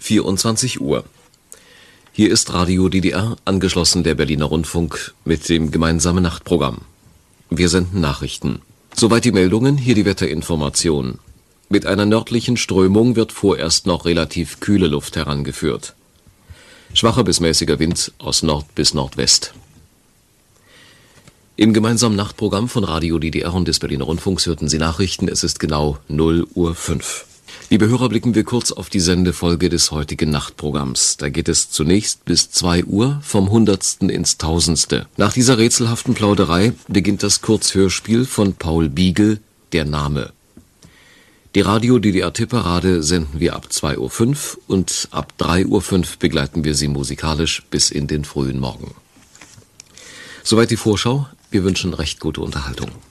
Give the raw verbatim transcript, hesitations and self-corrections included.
vierundzwanzig Uhr. Hier ist Radio D D R, angeschlossen der Berliner Rundfunk mit dem gemeinsamen Nachtprogramm. Wir senden Nachrichten. Soweit die Meldungen, hier die Wetterinformation. Mit einer nördlichen Strömung wird vorerst noch relativ kühle Luft herangeführt. Schwacher bis mäßiger Wind aus Nord bis Nordwest. Im gemeinsamen Nachtprogramm von Radio D D R und des Berliner Rundfunks hörten Sie Nachrichten. Es ist genau null Uhr fünf. Liebe Hörer, blicken wir kurz auf die Sendefolge des heutigen Nachtprogramms. Da geht es zunächst bis zwei Uhr vom Hundertsten ins Tausendste. Nach dieser rätselhaften Plauderei beginnt das Kurzhörspiel von Paul Biegel, Der Name. Die Radio-D D R-Tipperade senden wir ab zwei Uhr fünf und ab drei Uhr fünf begleiten wir Sie musikalisch bis in den frühen Morgen. Soweit die Vorschau. Wir wünschen recht gute Unterhaltung.